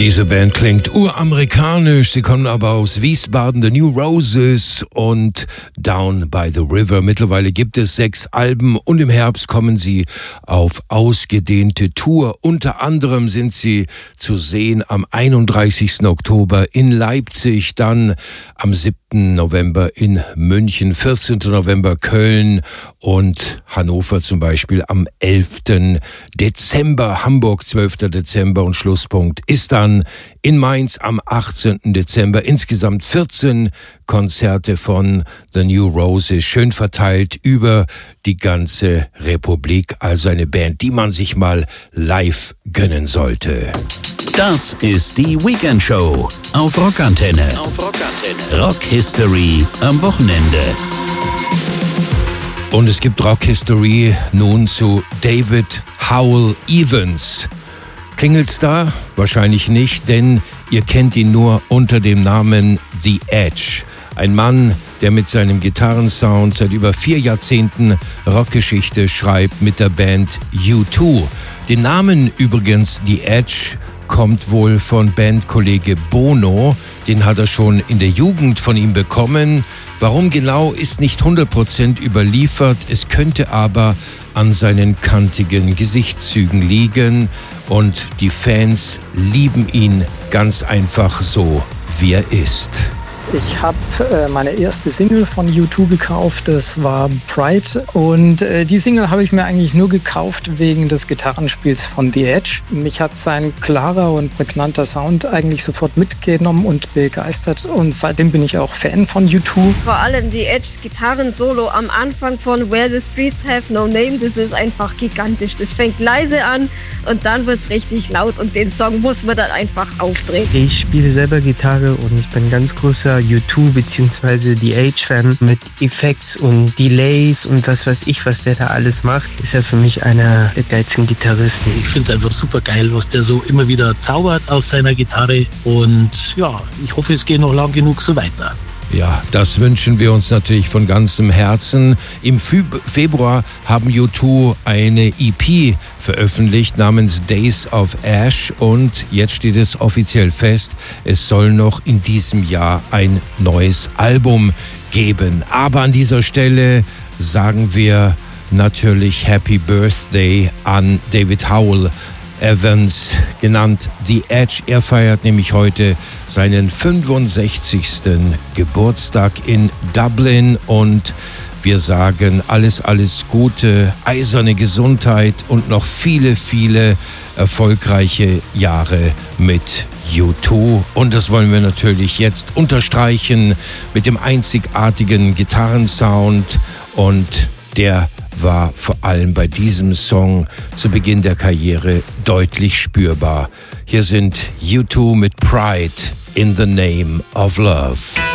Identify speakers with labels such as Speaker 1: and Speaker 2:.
Speaker 1: Diese Band klingt uramerikanisch, sie kommen aber aus Wiesbaden, The New Roses und Down by the River. Mittlerweile gibt es 6 Alben und im Herbst kommen sie auf ausgedehnte Tour. Unter anderem sind sie zu sehen am 31. Oktober in Leipzig, dann am 7. November in München, 14. November Köln und Hannover zum Beispiel am 11. Dezember, Hamburg 12. Dezember und Schlusspunkt ist dann in Mainz am 18. Dezember. Insgesamt 14 Konzerte von The New Roses, schön verteilt über die ganze Republik. Also eine Band, die man sich mal live gönnen sollte.
Speaker 2: Das ist die Weekend Show auf Rockantenne. Rock History am Wochenende.
Speaker 1: Und es gibt Rock History nun zu David Howell Evans. Klingelt's da? Wahrscheinlich nicht, denn ihr kennt ihn nur unter dem Namen The Edge. Ein Mann, der mit seinem Gitarrensound seit über 4 Jahrzehnten Rockgeschichte schreibt mit der Band U2. Den Namen übrigens The Edge kommt wohl von Bandkollege Bono. Den hat er schon in der Jugend von ihm bekommen. Warum genau, ist nicht 100% überliefert. Es könnte aber an seinen kantigen Gesichtszügen liegen. Und die Fans lieben ihn ganz einfach so, wie er ist.
Speaker 3: Ich habe meine erste Single von U2 gekauft, das war Pride. Und die Single habe ich mir eigentlich nur gekauft wegen des Gitarrenspiels von The Edge. Mich hat sein klarer und prägnanter Sound eigentlich sofort mitgenommen und begeistert. Und seitdem bin ich auch Fan von U2.
Speaker 4: Vor allem The Edge's Gitarrensolo am Anfang von Where the Streets Have No Name, das ist einfach gigantisch. Das fängt leise an und dann wird es richtig laut und den Song muss man dann einfach aufdrehen.
Speaker 5: Ich spiele selber Gitarre und ich bin ganz großer U2 bzw. The Edge-Fan. Mit Effekts und Delays und was weiß ich, was der da alles macht, ist er für mich einer der geilsten Gitarristen.
Speaker 6: Ich finde es einfach super geil, was der so immer wieder zaubert aus seiner Gitarre und ja, ich hoffe, es geht noch lang genug so weiter.
Speaker 1: Ja, das wünschen wir uns natürlich von ganzem Herzen. Im Februar haben U2 eine EP veröffentlicht namens Days of Ash und jetzt steht es offiziell fest, es soll noch in diesem Jahr ein neues Album geben. Aber an dieser Stelle sagen wir natürlich Happy Birthday an David Howell Evans, genannt The Edge. Er feiert nämlich heute seinen 65. Geburtstag in Dublin und wir sagen alles Gute, eiserne Gesundheit und noch viele, viele erfolgreiche Jahre mit U2. Und das wollen wir natürlich jetzt unterstreichen mit dem einzigartigen Gitarrensound und der war vor allem bei diesem Song zu Beginn der Karriere deutlich spürbar. Hier sind U2 mit Pride in the Name of Love.